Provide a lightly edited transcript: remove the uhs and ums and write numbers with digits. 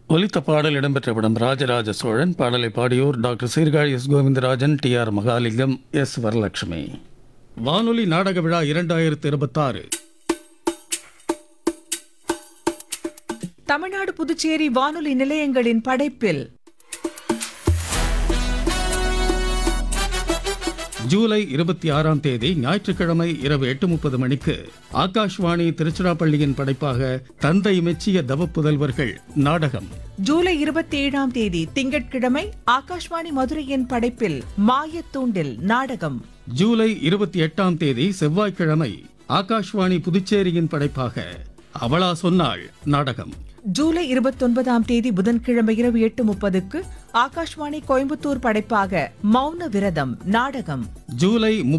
ஒலித்த பாடல் இடம்பெற்ற படம் ராஜராஜ சோழன். பாடலை பாடியோர் doctor Sirkazhi S Govindarajan, TR. Mahalingam, S. Varalakshmi. வானொலி நாடக விழா 2026 தமிழ்நாடு புதுச்சேரி வானொலி நிலையங்களின் படைப்பில் ஜூலை 26ஆம் தேதி ஞாயிற்றுக்கிழமை இரவு 8:30 மணிக்கு ஆகாஷ்வாணி திருச்சிராப்பள்ளியின் படைப்பாக தந்தை மெச்சிய தவப்புதல்வர்கள் நாடகம். ஜூலை 27ஆம் தேதி திங்கட்கிழமை ஆகாஷ்வாணி மதுரையின் படைப்பில் மாயத்தூண்டில் நாடகம். ஜூலை 28ஆம் தேதி செவ்வாய்க்கிழமை ஆகாஷ்வாணி புதுச்சேரியின் படைப்பாக அவளா சொன்னாள் நாடகம். ஜூலை 29ஆம் தேதி புதன்கிழமை இரவு 8:30க்கு ஆகாஷ்வாணி கோயம்புத்தூர் படைப்பாக மௌன விரதம் நாடகம். ஜூலை